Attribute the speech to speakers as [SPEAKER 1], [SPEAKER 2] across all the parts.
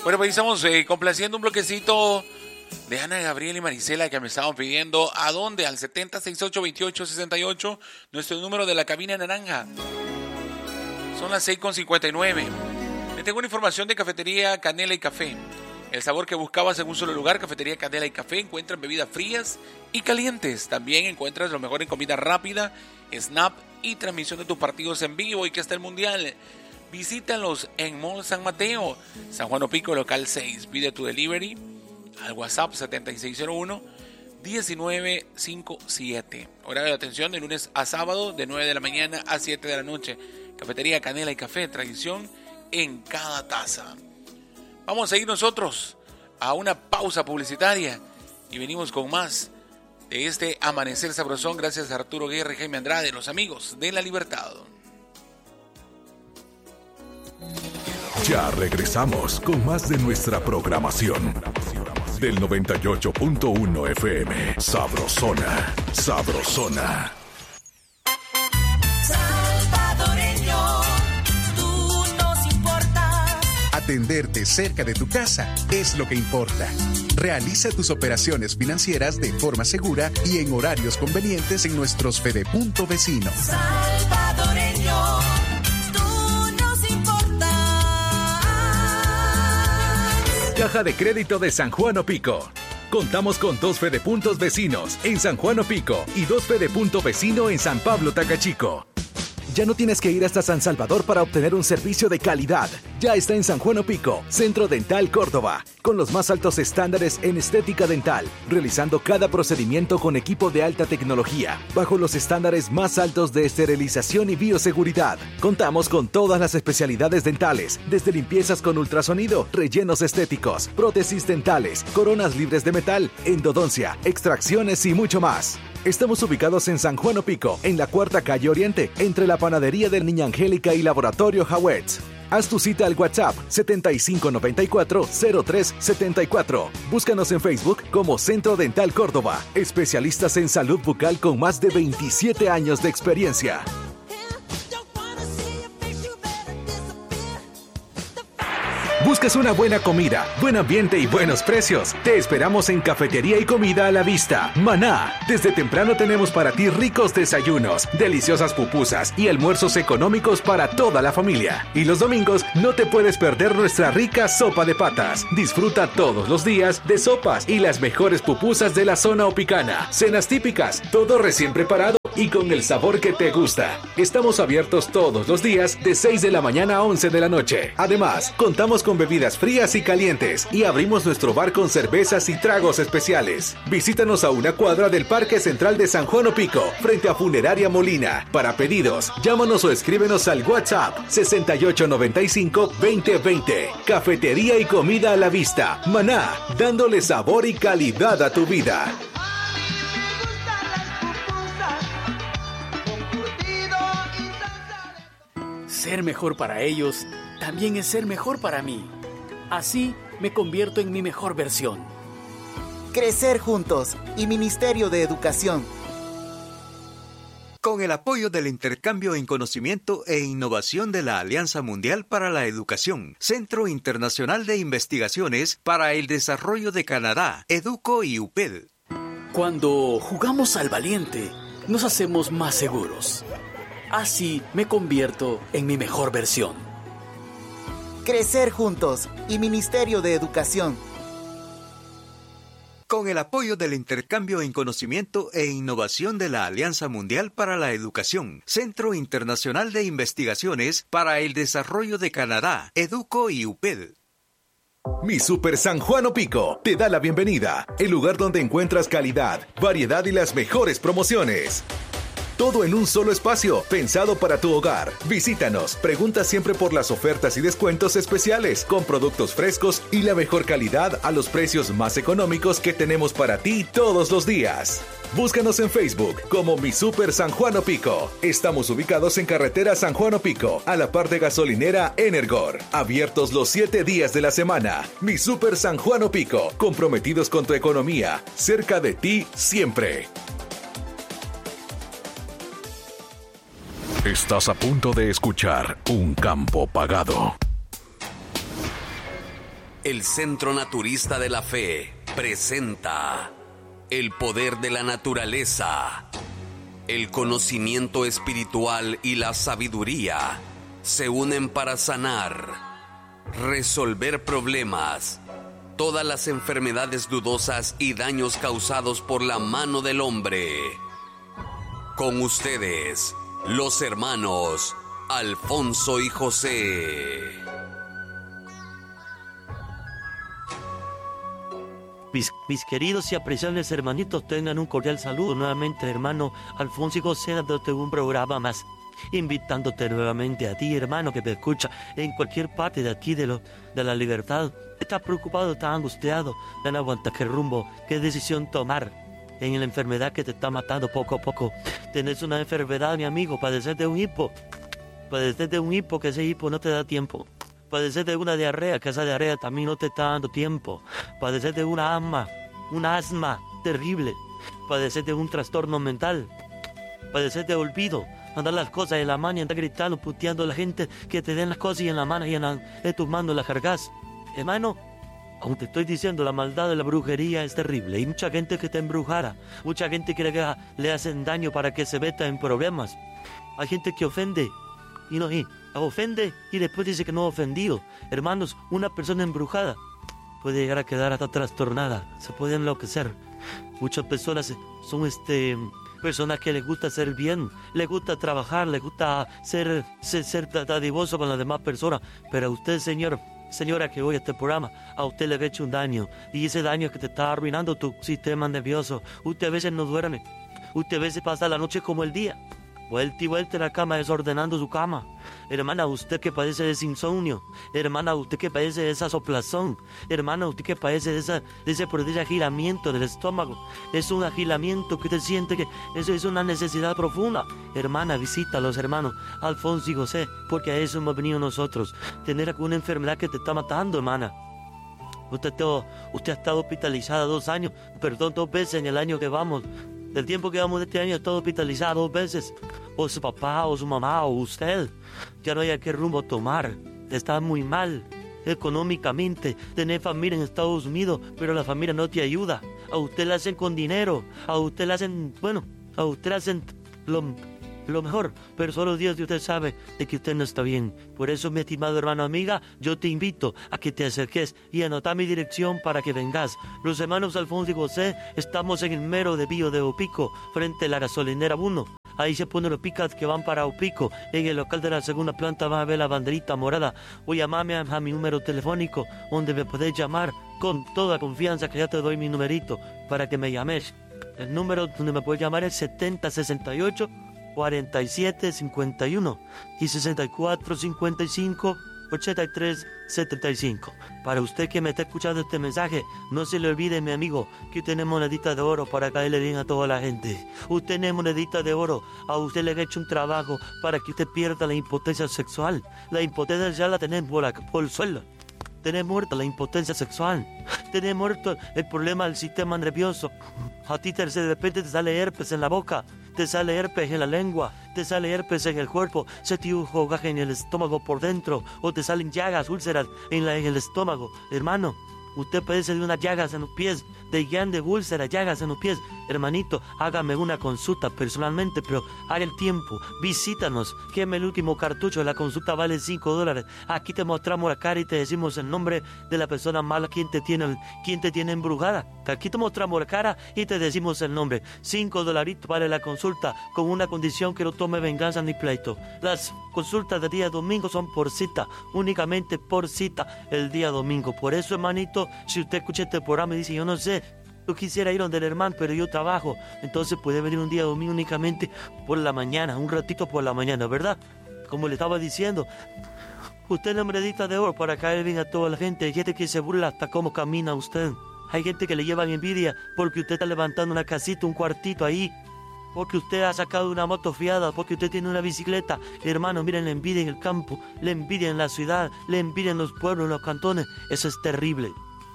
[SPEAKER 1] Bueno, pues estamos complaciendo un bloquecito de Ana, Gabriel y Marisela que me estaban pidiendo. ¿A dónde? Al 70682868, nuestro número de la cabina naranja. Son las 6:59. Le tengo una información de Cafetería Canela y Café. El sabor que buscabas en un solo lugar, Cafetería Canela y Café. Encuentran bebidas frías y calientes. También encuentras lo mejor en comida rápida, snap y transmisión de tus partidos en vivo y que hasta el Mundial. Visítalos en Mall San Mateo, San Juan Opico, local 6. Pide tu delivery al WhatsApp 7601-1957. Horario de atención de lunes a sábado de 9 de la mañana a 7 de la noche. Cafetería Canela y Café, tradición en cada taza. Vamos a ir nosotros a una pausa publicitaria y venimos con más de este Amanecer Sabrosón. Gracias a Arturo Guerra y Jaime Andrade, los amigos de La Libertad.
[SPEAKER 2] Ya regresamos con más de nuestra programación del 98.1 FM. Sabrosona, sabrosona.
[SPEAKER 3] Salvadoreño, tú nos importas.
[SPEAKER 4] Atenderte cerca de tu casa es lo que importa. Realiza tus operaciones financieras de forma segura y en horarios convenientes en nuestros Fedepunto vecinos.
[SPEAKER 3] Salvadoreño,
[SPEAKER 5] Caja de Crédito de San Juan Opico. Contamos con 2 Fedepuntos vecinos en San Juan Opico y 2 Fedepunto vecino en San Pablo Tacachico. Ya no tienes que ir hasta San Salvador para obtener un servicio de calidad. Ya está en San Juan Opico, Centro Dental Córdoba, con los más altos estándares en estética dental, realizando cada procedimiento con equipo de alta tecnología, bajo los estándares más altos de esterilización y bioseguridad. Contamos con todas las especialidades dentales, desde limpiezas con ultrasonido, rellenos estéticos, prótesis dentales, coronas libres de metal, endodoncia, extracciones y mucho más. Estamos ubicados en San Juan Opico, en la 4ª calle Oriente, entre la panadería del Niña Angélica y Laboratorio Hawetz. Haz tu cita al WhatsApp 7594-0374. Búscanos en Facebook como Centro Dental Córdoba, especialistas en salud bucal con más de 27 años de experiencia. ¿Buscas una buena comida, buen ambiente y buenos precios? Te esperamos en Cafetería y Comida a la Vista, Maná. Desde temprano tenemos para ti ricos desayunos, deliciosas pupusas y almuerzos económicos para toda la familia. Y los domingos no te puedes perder nuestra rica sopa de patas. Disfruta todos los días de sopas y las mejores pupusas de la zona opicana. Cenas típicas, todo recién preparado y con el sabor que te gusta. Estamos abiertos todos los días de 6 de la mañana a 11 de la noche. Además, contamos con bebidas frías y calientes y abrimos nuestro bar con cervezas y tragos especiales. Visítanos a una cuadra del Parque Central de San Juan Opico, frente a Funeraria Molina. Para pedidos, llámanos o escríbenos al WhatsApp 6895-2020. Cafetería y Comida a la Vista, Maná, dándole sabor y calidad a tu vida.
[SPEAKER 6] Ser mejor para ellos también es ser mejor para mí. Así me convierto en mi mejor versión.
[SPEAKER 7] Crecer juntos y Ministerio de Educación.
[SPEAKER 8] Con el apoyo del intercambio en conocimiento e innovación de la Alianza Mundial para la Educación, Centro Internacional de Investigaciones para el Desarrollo de Canadá, EDUCO y UPED.
[SPEAKER 6] Cuando jugamos al valiente, nos hacemos más seguros. Así me convierto en mi mejor versión.
[SPEAKER 7] Crecer juntos y Ministerio de Educación.
[SPEAKER 8] Con el apoyo del intercambio en conocimiento e innovación de la Alianza Mundial para la Educación, Centro Internacional de Investigaciones para el Desarrollo de Canadá, EDUCO y UPED.
[SPEAKER 5] Mi Super San Juan Opico te da la bienvenida, el lugar donde encuentras calidad, variedad y las mejores promociones. Todo en un solo espacio, pensado para tu hogar. Visítanos, pregunta siempre por las ofertas y descuentos especiales, con productos frescos y la mejor calidad a los precios más económicos que tenemos para ti todos los días. Búscanos en Facebook como Mi Super San Juan Opico. Estamos ubicados en carretera San Juan Opico, a la par de gasolinera Energor. Abiertos los 7 días de la semana. Mi Super San Juan Opico, comprometidos con tu economía, cerca de ti siempre.
[SPEAKER 2] Estás a punto de escuchar Un Campo Pagado.
[SPEAKER 9] El Centro Naturista de la Fe presenta el poder de la naturaleza. El conocimiento espiritual y la sabiduría se unen para sanar, resolver problemas, todas las enfermedades dudosas y daños causados por la mano del hombre. Con ustedes, los hermanos Alfonso y José.
[SPEAKER 10] Mis queridos y apreciables hermanitos, tengan un cordial saludo nuevamente, hermano Alfonso y José, dándote un programa más, invitándote nuevamente a ti, hermano, que me escucha en cualquier parte de aquí de la libertad. Estás preocupado, estás angustiado, ya no aguantas qué rumbo, qué decisión tomar en la enfermedad que te está matando poco a poco. Tenés una enfermedad, mi amigo, padecer de un hipo, que ese hipo no te da tiempo. Padecer de una diarrea, que esa diarrea también no te está dando tiempo. Padecer de un asma terrible. Padecer de un trastorno mental. Padecer de olvido. Andar las cosas en la mano y andar gritando, puteando a la gente que te den las cosas y en la mano y en tus manos las cargas. Hermano, aún te estoy diciendo, la maldad de la brujería es terrible. Hay mucha gente que te embrujara. Mucha gente que le hacen daño para que se meta en problemas. Hay gente que ofende. Y ofende y después dice que no ha ofendido. Hermanos, una persona embrujada puede llegar a quedar hasta trastornada, se puede enloquecer. Muchas personas son personas que les gusta hacer bien, les gusta trabajar, les gusta ser dadivoso con las demás personas, pero a usted, señora que oye este programa, a usted le ha hecho un daño, y ese daño es que te está arruinando tu sistema nervioso. Usted a veces no duerme, usted a veces pasa la noche como el día, vuelta y vuelta en la cama desordenando su cama. Hermana, usted que padece de insomnio. Hermana, usted que padece de esa soplazón. Hermana, usted que padece de ese agilamiento del estómago. Es un agilamiento que usted siente que eso es una necesidad profunda. Hermana, visita a los hermanos Alfonso y José, porque a eso hemos venido nosotros. Tener alguna enfermedad que te está matando, hermana. Usted ha estado hospitalizada 2 veces en el año que vamos. Del tiempo que vamos de este año, ha estado hospitalizada 2 veces. O su papá, o su mamá, o usted. Ya no hay a qué rumbo tomar. Está muy mal económicamente. Tener familia en Estados Unidos, pero la familia no te ayuda. A usted le hacen con dinero. A usted le hacen lo mejor, pero solo Dios de usted sabe de que usted no está bien. Por eso, mi estimado hermano, amiga, yo te invito a que te acerques y anota mi dirección para que vengas. Los hermanos Alfonso y José estamos en el mero desvío de Opico, frente a la gasolinera 1. Ahí se ponen los pickups que van para Opico. En el local de la segunda planta vas a ver la banderita morada. O llamarme a mi número telefónico, donde me podés llamar con toda confianza, que ya te doy mi numerito para que me llames. El número donde me puedes llamar es 7068 4751 y 6455 8375. Para usted que me está escuchando este mensaje, no se le olvide, mi amigo, que usted tiene monedita de oro para caerle bien a toda la gente. Usted tiene monedita de oro. A usted le han hecho un trabajo para que usted pierda la impotencia sexual. La impotencia ya la tenemos por el suelo. Tenés muerta la impotencia sexual. Tenés muerto el problema del sistema nervioso. A ti de repente te sale herpes en la boca, te sale herpes en la lengua, te sale herpes en el cuerpo, se te jugaje en el estómago por dentro, o te salen llagas, úlceras en el estómago. Hermano, usted padece de unas llagas en los pies, de grandes úlceras, llagas en los pies. Hermanito, hágame una consulta personalmente, pero haga el tiempo, visítanos, queme el último cartucho, la consulta vale $5. Aquí te mostramos la cara y te decimos el nombre de la persona mala, quien te tiene embrujada. Aquí te mostramos la cara y te decimos el nombre. $5 vale la consulta, con una condición que no tome venganza ni pleito. Las consultas de día domingo son por cita, únicamente por cita el día domingo. Por eso, hermanito, si usted escucha este programa y dice, yo no sé, yo quisiera ir donde el hermano, pero yo trabajo, entonces puede venir un día domingo únicamente por la mañana, un ratito por la mañana, ¿verdad? Como le estaba diciendo, usted es la monedita de oro para caer bien a toda la gente. Hay gente que se burla hasta cómo camina usted. Hay gente que le llevan envidia porque usted está levantando una casita, un cuartito ahí, porque usted ha sacado una moto fiada, porque usted tiene una bicicleta. Hermano, miren, la envidia en el campo, la envidia en la ciudad, la envidia en los pueblos, en los cantones. Eso es terrible.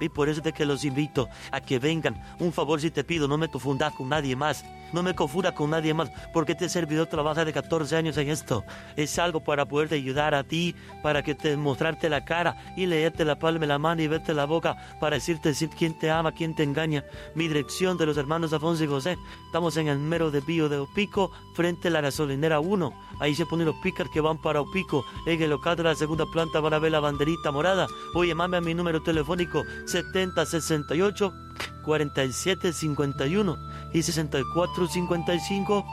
[SPEAKER 10] Y por eso es de que los invito a que vengan. Un favor si te pido, no me confundas con nadie más. No me confundas con nadie más, porque este servidor trabaja de 14 años en esto. Es algo para poderte ayudar a ti, para que te mostrarte la cara y leerte la palma de la mano y verte la boca para decirte quién te ama, quién te engaña. Mi dirección de los hermanos Afonso y José. Estamos en el mero desvío de Opico, frente a la gasolinera 1. Ahí se ponen los pícaros que van para Opico. En el local de la segunda planta van a ver la banderita morada. O llamame a mi número telefónico 7068 4751 y 6455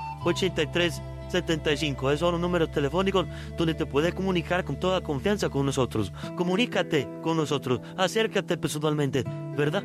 [SPEAKER 10] 8375. Esos son los números telefónicos donde te puedes comunicar con toda confianza con nosotros. Comunícate con nosotros, acércate personalmente, ¿verdad?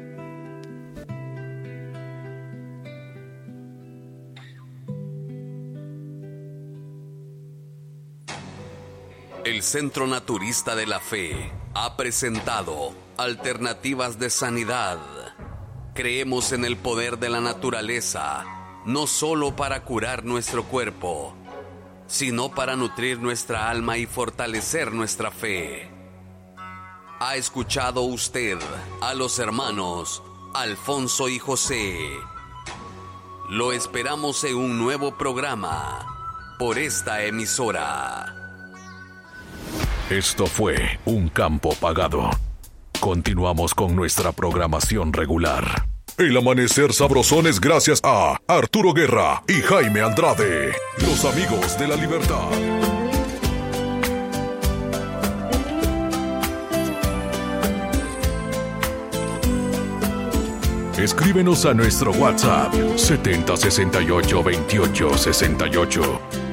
[SPEAKER 9] El Centro Naturista de la Fe ha presentado Alternativas de Sanidad. Creemos en el poder de la naturaleza, no solo para curar nuestro cuerpo, sino para nutrir nuestra alma y fortalecer nuestra fe. ¿Ha escuchado usted a los hermanos Alfonso y José? Lo esperamos en un nuevo programa por esta emisora.
[SPEAKER 2] Esto fue Un Campo Pagado. Continuamos con nuestra programación regular. El amanecer sabrosón es gracias a Arturo Guerra y Jaime Andrade, los amigos de la libertad. Escríbenos a nuestro WhatsApp 7068 2868.